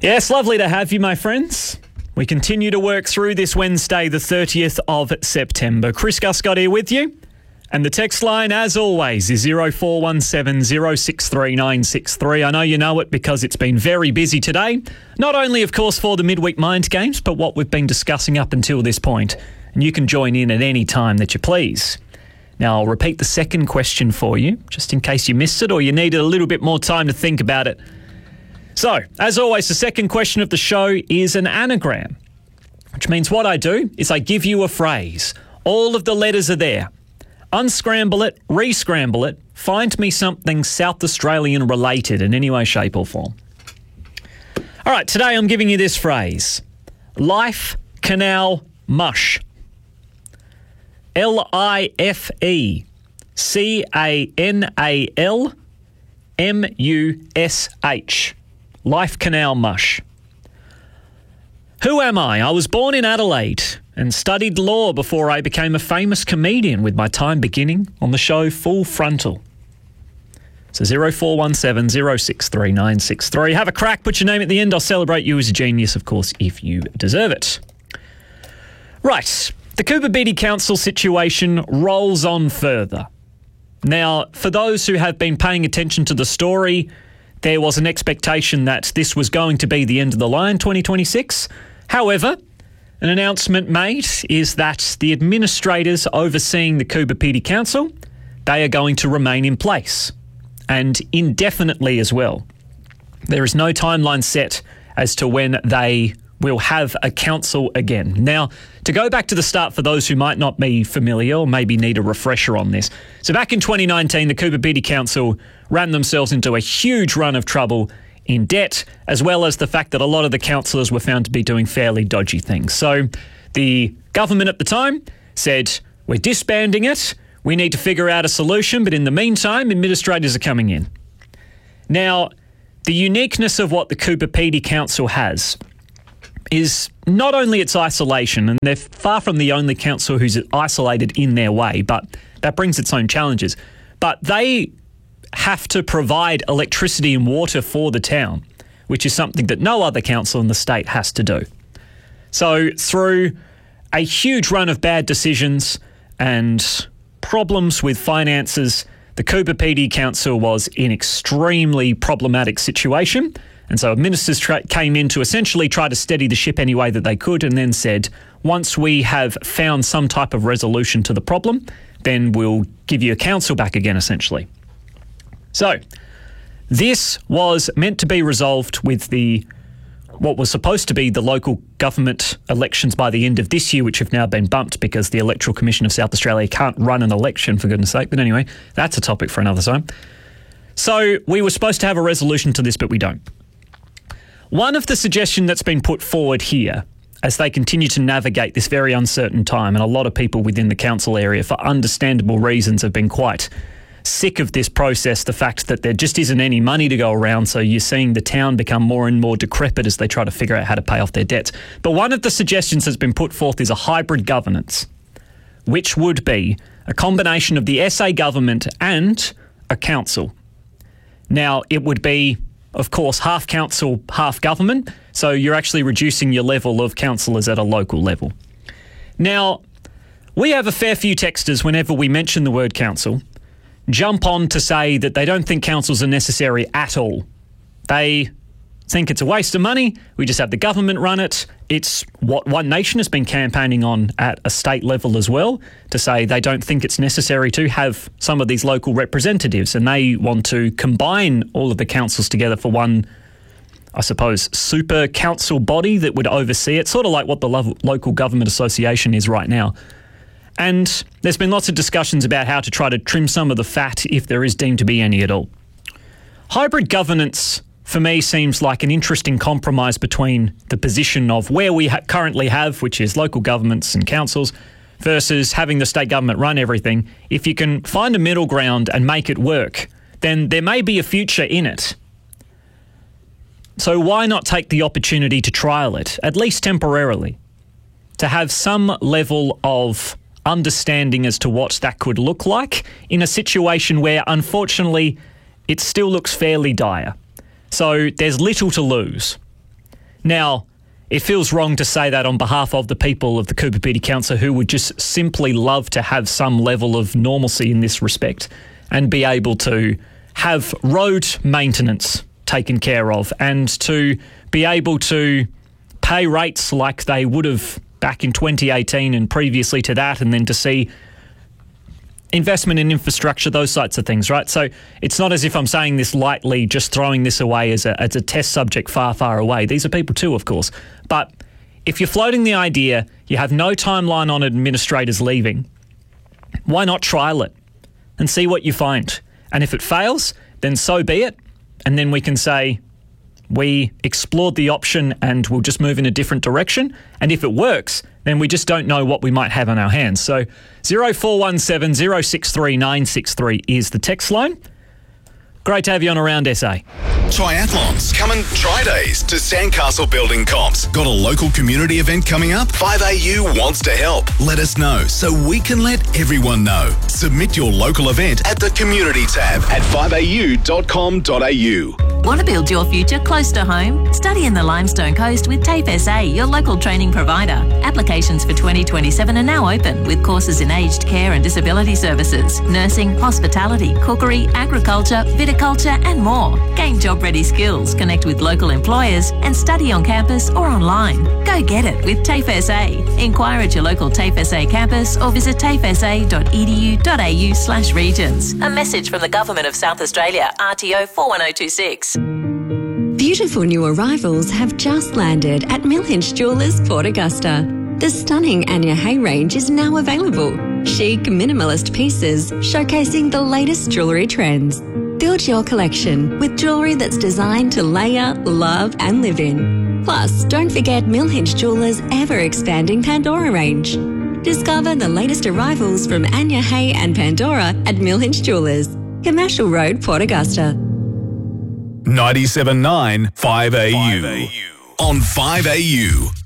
Yes, lovely to have you, my friends. We continue to work through this Wednesday, the 30th of September. Chris Guscott here with you. And the text line, as always, is 0417 063 963. I know you know it because it's been very busy today. Not only, of course, for the midweek mind games, but what we've been discussing up until this point. And you can join in at any time that you please. Now, I'll repeat the second question for you, just in case you missed it or you needed a little bit more time to think about it. So, as always, the second question of the show is an anagram, which means what I do is I give you a phrase. All of the letters are there. Unscramble it, re-scramble it, find me something South Australian related in any way, shape or form. All right, today I'm giving you this phrase. Life Canal Mush. LIFECANALMUSH. Life Canal Mush. Who am I? I was born in Adelaide and studied law before I became a famous comedian, with my time beginning on the show Full Frontal. So 0417 063 963. Have a crack, put your name at the end. I'll celebrate you as a genius, of course, if you deserve it. Right, the Coober Pedy Council situation rolls on further. Now, for those who have been paying attention to the story, there was an expectation that this was going to be the end of the line, 2026. However, an announcement made is that the administrators overseeing the Coober Pedy Council, they are going to remain in place, and indefinitely as well. There is no timeline set as to when they will have a council again. Now, to go back to the start for those who might not be familiar or maybe need a refresher on this. So back in 2019, the Coober Pedy Council ran themselves into a huge run of trouble in debt, as well as the fact that a lot of the councillors were found to be doing fairly dodgy things. So the government at the time said, we're disbanding it, we need to figure out a solution, but in the meantime, administrators are coming in. Now, the uniqueness of what the Coober Pedy Council has is not only its isolation, and they're far from the only council who's isolated in their way, but that brings its own challenges. But they have to provide electricity and water for the town, which is something that no other council in the state has to do. So through a huge run of bad decisions and problems with finances, the Coober Pedy Council was in extremely problematic situation. And so ministers came in to essentially try to steady the ship any way that they could, and then said, once we have found some type of resolution to the problem, then we'll give you a council back again, essentially. So this was meant to be resolved with what was supposed to be the local government elections by the end of this year, which have now been bumped because the Electoral Commission of South Australia can't run an election, for goodness sake. But anyway, that's a topic for another time. So we were supposed to have a resolution to this, but we don't. One of the suggestions that's been put forward here, as they continue to navigate this very uncertain time, and a lot of people within the council area, for understandable reasons, have been quite sick of this process, the fact that there just isn't any money to go around, so you're seeing the town become more and more decrepit as they try to figure out how to pay off their debts. But one of the suggestions that's been put forth is a hybrid governance, which would be a combination of the SA government and a council. Now, it would be, of course, half council, half government, so you're actually reducing your level of councillors at a local level. Now, we have a fair few texters whenever we mention the word council jump on to say that they don't think councils are necessary at all. They think it's a waste of money. We just have the government run it. It's what One Nation has been campaigning on at a state level as well, to say they don't think it's necessary to have some of these local representatives, and they want to combine all of the councils together for one, I suppose, super council body that would oversee it, sort of like what the local government association is right now. And there's been lots of discussions about how to try to trim some of the fat, if there is deemed to be any at all. Hybrid governance, for me, seems like an interesting compromise between the position of where we currently have, which is local governments and councils, versus having the state government run everything. If you can find a middle ground and make it work, then there may be a future in it. So why not take the opportunity to trial it, at least temporarily, to have some level of understanding as to what that could look like in a situation where, unfortunately, it still looks fairly dire. So there's little to lose. Now, it feels wrong to say that on behalf of the people of the Coober Pedy Council who would just simply love to have some level of normalcy in this respect and be able to have road maintenance taken care of and to be able to pay rates like they would have back in 2018 and previously to that, and then to see investment in infrastructure, those sorts of things, right? So it's not as if I'm saying this lightly, just throwing this away as a test subject far, far away. These are people too, of course. But if you're floating the idea, you have no timeline on administrators leaving, why not trial it and see what you find? And if it fails, then so be it. And then we can say, we explored the option and we'll just move in a different direction. And if it works, then we just don't know what we might have on our hands. So 0417 063 963 is the text line. Great to have you on Around SA. Triathlons. Come and try days to Sandcastle Building Comps. Got a local community event coming up? 5AU wants to help. Let us know so we can let everyone know. Submit your local event at the Community tab at 5au.com.au. Want to build your future close to home? Study in the Limestone Coast with TAFE SA, your local training provider. Applications for 2027 are now open with courses in aged care and disability services, nursing, hospitality, cookery, agriculture, viticulture and more. Gain job-ready skills, connect with local employers and study on campus or online. Go get it with TAFE SA. Inquire at your local TAFE SA campus or visit tafesa.edu.au/regions. A message from the Government of South Australia, RTO 41026. Beautiful new arrivals have just landed at Millhinch Jewellers, Port Augusta. The stunning Anya Hay range is now available. Chic, minimalist pieces showcasing the latest jewellery trends. Build your collection with jewellery that's designed to layer, love and live in. Plus, don't forget Millhinch Jewellers' ever-expanding Pandora range. Discover the latest arrivals from Anya Hay and Pandora at Millhinch Jewellers, Commercial Road, Port Augusta. 97.9 5AU. On 5AU.